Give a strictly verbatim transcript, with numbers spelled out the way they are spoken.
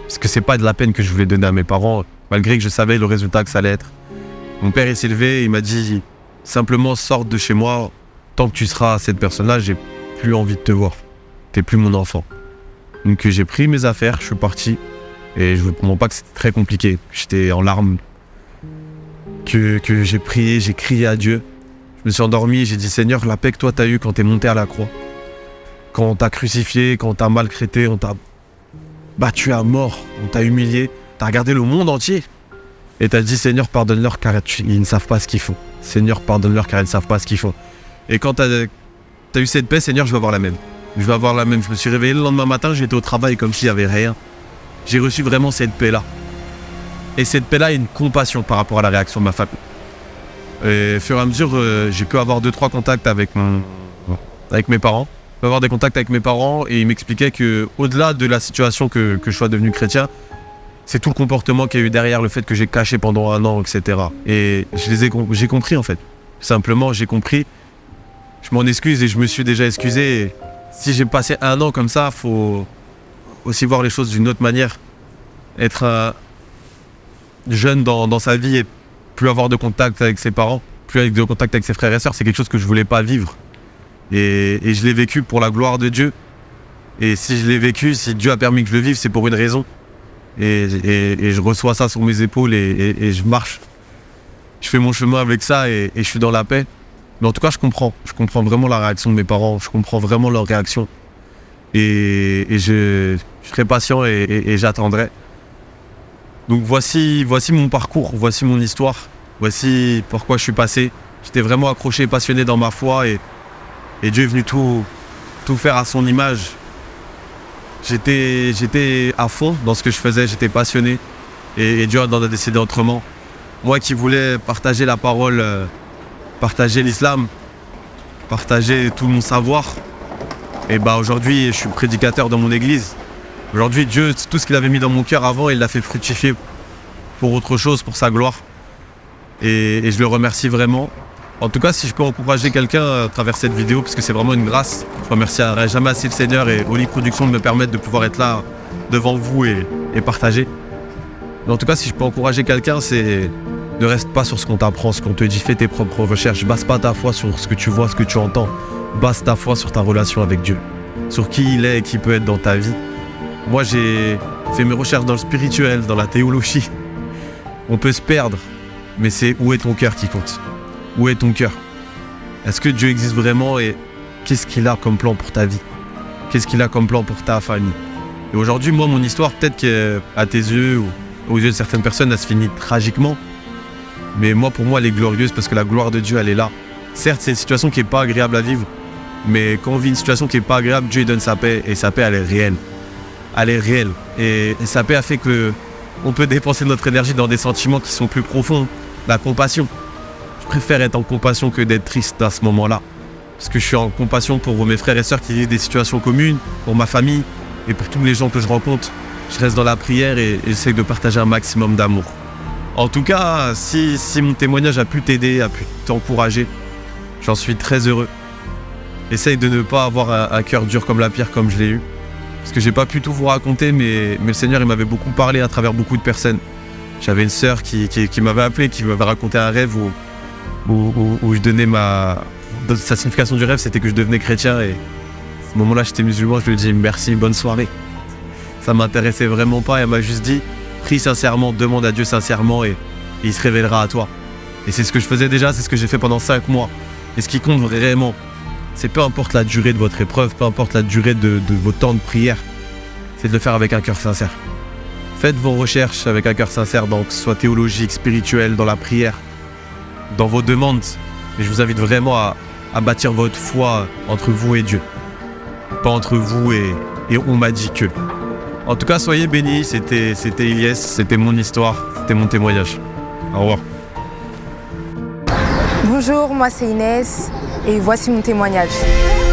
Parce que c'est pas de la peine que je voulais donner à mes parents, malgré que je savais le résultat que ça allait être. Mon père il s'est levé, il m'a dit simplement sors de chez moi, tant que tu seras cette personne-là, j'ai plus envie de te voir. T'es plus mon enfant. Donc j'ai pris mes affaires, je suis parti. Et je ne vous mens pas que c'était très compliqué. J'étais en larmes. Que, que j'ai prié, j'ai crié à Dieu. Je me suis endormi, j'ai dit Seigneur, la paix que toi t'as eue quand t'es monté à la croix. Quand on t'a crucifié, quand on t'a maltraité, on t'a battu à mort, on t'a humilié. T'as regardé le monde entier. Et t'as dit Seigneur, pardonne-leur car ils ne savent pas ce qu'ils font. Seigneur, pardonne-leur car ils ne savent pas ce qu'ils font. Et quand t'as as eu cette paix, Seigneur, je vais avoir la même. Je vais avoir la même. Je me suis réveillé le lendemain matin, j'étais au travail comme s'il n'y avait rien. J'ai reçu vraiment cette paix-là. Et cette paix-là est une compassion par rapport à la réaction de ma famille. Et au fur et à mesure, euh, j'ai pu avoir deux, trois contacts avec, mon, avec mes parents. Je peux avoir des contacts avec mes parents et ils m'expliquaient qu'au-delà de la situation que, que je sois devenu chrétien, c'est tout le comportement qu'il y a eu derrière, le fait que j'ai caché pendant un an, et cetera. Et je les ai, j'ai compris en fait. Simplement, j'ai compris. Je m'en excuse et je me suis déjà excusé. Et si j'ai passé un an comme ça, il faut aussi voir les choses d'une autre manière. Être euh, jeune dans, dans sa vie et plus avoir de contact avec ses parents, plus avec de contact avec ses frères et sœurs, c'est quelque chose que je ne voulais pas vivre. Et, et je l'ai vécu pour la gloire de Dieu. Et si je l'ai vécu, si Dieu a permis que je le vive, c'est pour une raison. Et, et, et je reçois ça sur mes épaules et, et, et je marche. Je fais mon chemin avec ça et, et je suis dans la paix. Mais en tout cas, je comprends. Je comprends vraiment la réaction de mes parents. Je comprends vraiment leur réaction. Et, et je, je serai patient et, et, et j'attendrai. Donc voici, voici mon parcours, voici mon histoire. Voici pourquoi je suis passé. J'étais vraiment accroché et passionné dans ma foi. Et, et Dieu est venu tout, tout faire à son image. J'étais, j'étais à fond dans ce que je faisais. J'étais passionné. Et, et Dieu en a décidé autrement. Moi qui voulais partager la parole, euh, partager l'islam, partager tout mon savoir, et bah aujourd'hui je suis prédicateur dans mon église. Aujourd'hui Dieu, tout ce qu'il avait mis dans mon cœur avant, il l'a fait fructifier pour autre chose, pour sa gloire. Et, et je le remercie vraiment. En tout cas, si je peux encourager quelqu'un à travers cette vidéo, parce que c'est vraiment une grâce, je remercierai jamais assez le Seigneur et Oli Productions de me permettre de pouvoir être là devant vous et, et partager. Mais en tout cas, si je peux encourager quelqu'un, c'est ne reste pas sur ce qu'on t'apprend, ce qu'on te dit, fais tes propres recherches. Base pas ta foi sur ce que tu vois, ce que tu entends. Base ta foi sur ta relation avec Dieu, sur qui il est et qui peut être dans ta vie. Moi, j'ai fait mes recherches dans le spirituel, dans la théologie. On peut se perdre, mais c'est où est ton cœur qui compte. Où est ton cœur? Est-ce que Dieu existe vraiment et qu'est-ce qu'il a comme plan pour ta vie? Qu'est-ce qu'il a comme plan pour ta famille? Et aujourd'hui, moi, mon histoire, peut-être qu'à tes yeux ou aux yeux de certaines personnes, elle se finit tragiquement. Mais moi, pour moi, elle est glorieuse parce que la gloire de Dieu, elle est là. Certes, c'est une situation qui n'est pas agréable à vivre. Mais quand on vit une situation qui n'est pas agréable, Dieu donne sa paix. Et sa paix, elle est réelle. Elle est réelle. Et, et sa paix a fait qu'on peut dépenser notre énergie dans des sentiments qui sont plus profonds. La compassion. Je préfère être en compassion que d'être triste à ce moment-là. Parce que je suis en compassion pour mes frères et sœurs qui vivent des situations communes, pour ma famille et pour tous les gens que je rencontre. Je reste dans la prière et, et j'essaie de partager un maximum d'amour. En tout cas, si, si mon témoignage a pu t'aider, a pu t'encourager, j'en suis très heureux. Essaye de ne pas avoir un, un cœur dur comme la pierre comme je l'ai eu. Parce que j'ai pas pu tout vous raconter, mais, mais le Seigneur il m'avait beaucoup parlé à travers beaucoup de personnes. J'avais une sœur qui, qui, qui m'avait appelé, qui m'avait raconté un rêve où, où, où, où je donnais ma... Sa signification du rêve, c'était que je devenais chrétien. Et à ce moment-là, j'étais musulman, je lui ai dit merci, bonne soirée. Ça m'intéressait vraiment pas, et elle m'a juste dit prie sincèrement, demande à Dieu sincèrement et, et il se révélera à toi. Et c'est ce que je faisais déjà, c'est ce que j'ai fait pendant cinq mois. Et ce qui compte vraiment, c'est peu importe la durée de votre épreuve, peu importe la durée de, de vos temps de prière, c'est de le faire avec un cœur sincère. Faites vos recherches avec un cœur sincère, donc soit théologique, spirituel, dans la prière, dans vos demandes. Et je vous invite vraiment à, à bâtir votre foi entre vous et Dieu. Pas entre vous et, et on m'a dit que. En tout cas, soyez bénis, c'était, c'était Ilyes, c'était mon histoire, c'était mon témoignage. Au revoir. Bonjour, moi c'est Inès et voici mon témoignage.